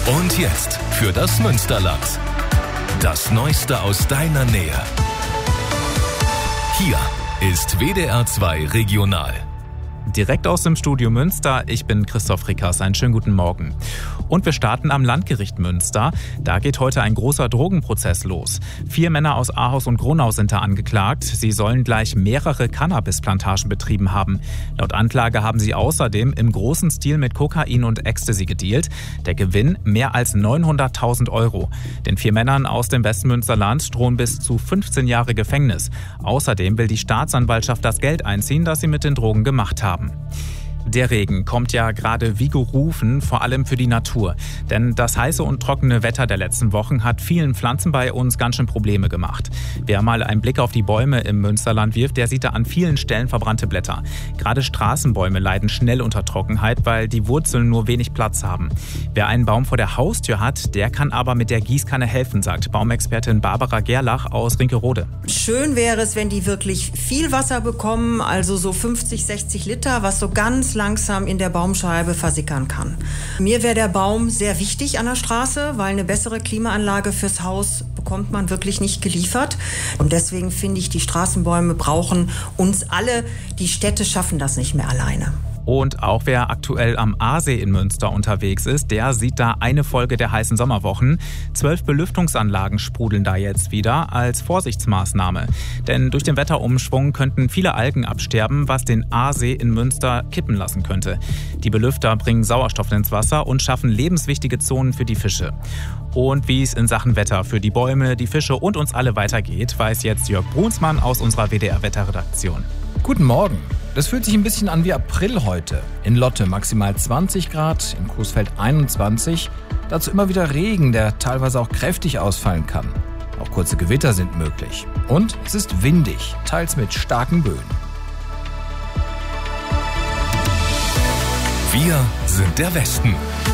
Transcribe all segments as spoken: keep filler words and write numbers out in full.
Und jetzt für das Münsterland. Das Neueste aus deiner Nähe. Hier ist W D R zwei Regional. Direkt aus dem Studio Münster, ich bin Christoph Rickers, einen schönen guten Morgen. Und wir starten am Landgericht Münster. Da geht heute ein großer Drogenprozess los. Vier Männer aus Ahaus und Gronau sind da angeklagt. Sie sollen gleich mehrere Cannabisplantagen betrieben haben. Laut Anklage haben sie außerdem im großen Stil mit Kokain und Ecstasy gedealt. Der Gewinn mehr als neunhunderttausend Euro. Den vier Männern aus dem Westmünsterland drohen bis zu fünfzehn Jahre Gefängnis. Außerdem will die Staatsanwaltschaft das Geld einziehen, das sie mit den Drogen gemacht haben. Der Regen kommt ja gerade wie gerufen, vor allem für die Natur. Denn das heiße und trockene Wetter der letzten Wochen hat vielen Pflanzen bei uns ganz schön Probleme gemacht. Wer mal einen Blick auf die Bäume im Münsterland wirft, der sieht da an vielen Stellen verbrannte Blätter. Gerade Straßenbäume leiden schnell unter Trockenheit, weil die Wurzeln nur wenig Platz haben. Wer einen Baum vor der Haustür hat, der kann aber mit der Gießkanne helfen, sagt Baumexpertin Barbara Gerlach aus Rinkerode. Schön wäre es, wenn die wirklich viel Wasser bekommen, also so fünfzig, sechzig Liter, was so ganz langsam in der Baumscheibe versickern kann. Mir wäre der Baum sehr wichtig an der Straße, weil eine bessere Klimaanlage fürs Haus bekommt man wirklich nicht geliefert. Und deswegen finde ich, die Straßenbäume brauchen uns alle. Die Städte schaffen das nicht mehr alleine. Und auch wer aktuell am Aasee in Münster unterwegs ist, der sieht da eine Folge der heißen Sommerwochen. Zwölf Belüftungsanlagen sprudeln da jetzt wieder als Vorsichtsmaßnahme. Denn durch den Wetterumschwung könnten viele Algen absterben, was den Aasee in Münster kippen lassen könnte. Die Belüfter bringen Sauerstoff ins Wasser und schaffen lebenswichtige Zonen für die Fische. Und wie es in Sachen Wetter für die Bäume, die Fische und uns alle weitergeht, weiß jetzt Jörg Brunsmann aus unserer W D R-Wetterredaktion. Guten Morgen. Das fühlt sich ein bisschen an wie April heute. In Lotte maximal zwanzig Grad, in Coesfeld einundzwanzig. Dazu immer wieder Regen, der teilweise auch kräftig ausfallen kann. Auch kurze Gewitter sind möglich. Und es ist windig, teils mit starken Böen. Wir sind der Westen.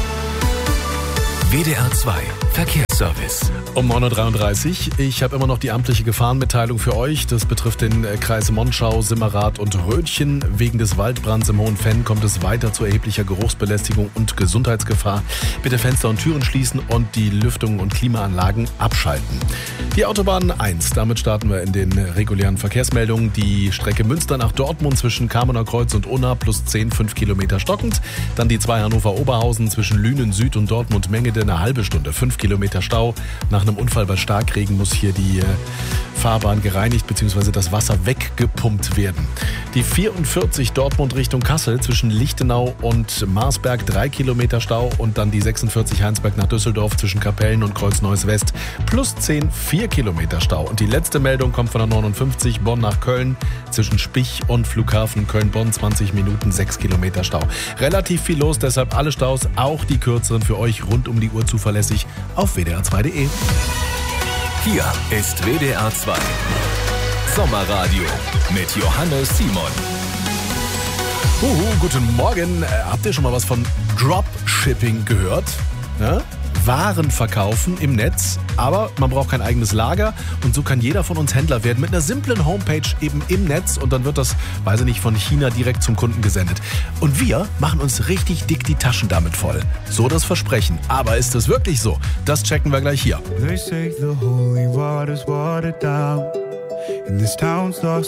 W D R zwei Verkehrsservice. Um neun Uhr dreiunddreißig. Ich habe immer noch die amtliche Gefahrenmitteilung für euch. Das betrifft den Kreis Monschau, Simmerath und Rötchen. Wegen des Waldbrands im Hohen Fenn kommt es weiter zu erheblicher Geruchsbelästigung und Gesundheitsgefahr. Bitte Fenster und Türen schließen und die Lüftungen und Klimaanlagen abschalten. Die Autobahn eins. Damit starten wir in den regulären Verkehrsmeldungen. Die Strecke Münster nach Dortmund zwischen Kamener Kreuz und Unna plus zehn, fünf Kilometer stockend. Dann die zwei Hannover-Oberhausen zwischen Lünen Süd und Dortmund-Mengede eine halbe Stunde, fünf Kilometer Stau. Nach einem Unfall bei Starkregen muss hier die äh, Fahrbahn gereinigt bzw. das Wasser weggepumpt werden. Die vierundvierzig Dortmund Richtung Kassel zwischen Lichtenau und Marsberg drei Kilometer Stau und dann die sechsundvierzig Heinsberg nach Düsseldorf zwischen Kapellen und Kreuz-Neuss West plus zehn, vier Kilometer Stau. Und die letzte Meldung kommt von der neunundfünfzig Bonn nach Köln zwischen Spich und Flughafen Köln-Bonn zwanzig Minuten, sechs Kilometer Stau. Relativ viel los, deshalb alle Staus, auch die kürzeren für euch rund um die Uhr zuverlässig auf W D R zwei Punkt de. Hier ist W D R zwei Sommerradio mit Johannes Simon. Uhu, guten Morgen. Äh, habt ihr schon mal was von Dropshipping gehört? Ja? Waren verkaufen im Netz, aber man braucht kein eigenes Lager und so kann jeder von uns Händler werden mit einer simplen Homepage eben im Netz und dann wird das, weiß ich nicht, von China direkt zum Kunden gesendet. Und wir machen uns richtig dick die Taschen damit voll. So das Versprechen. Aber ist das wirklich so? Das checken wir gleich hier. They say the holy water's watered down and this town's lost